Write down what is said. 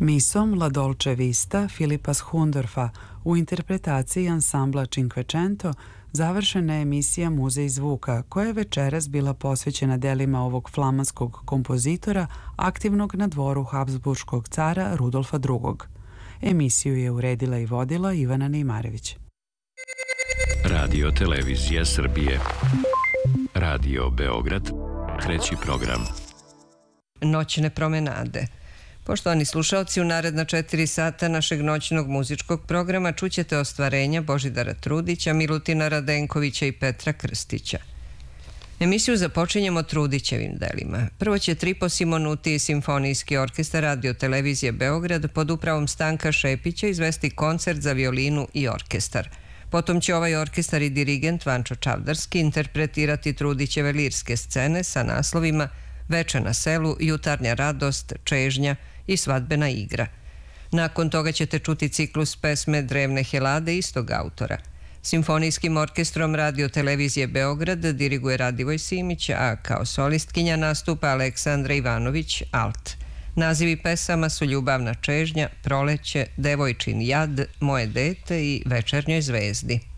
Misom La Dolce Vista Filipa Schundorfa u interpretaciji ansambla Cinquecento završena je emisija Muzej zvuka, koja je večeras bila posvećena delima ovog flamanskog kompozitora aktivnog na dvoru Habsburškog cara Rudolfa II. Emisiju je uredila i vodila Ivana Neimarević. Radio Televizija Srbije. Radio Beograd, treći program. Noćne promenade. Poštovani slušalci, u naredna 4 sata našeg noćnog muzičkog programa čućete ostvarenja Božidara Trudića, Milutina Radenkovića i Petra Krstića. Emisiju započinjemo Trudićevim delima. Prvo će Tripo Simonuti i Simfonijski orkestar Radio Televizije Beograd pod upravom Stanka Šepića izvesti koncert za violinu i orkestar. Potom će ovaj orkestar i dirigent Vančo Čavdarski interpretirati Trudićeve lirske scene sa naslovima Veče na selu, Jutarnja radost, Čežnja i Svadbena igra. Nakon toga ćete čuti ciklus pesme Drevne Helade istog autora. Simfonijskim orkestrom Radio Televizije Beograd diriguje Radivoj Simić, a kao solistkinja nastupa Aleksandra Ivanović, alt. Nazivi pesama su Ljubavna čežnja, Proleće, Devojčin jad, Moje dete i Večernjoj zvezdi.